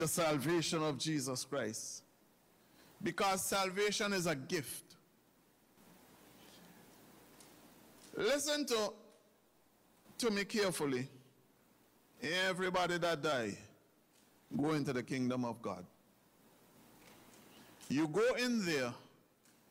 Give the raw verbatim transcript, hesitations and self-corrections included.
the salvation of Jesus Christ. Because salvation is a gift. Listen to, to me carefully. Everybody that die, go into the kingdom of God. You go in there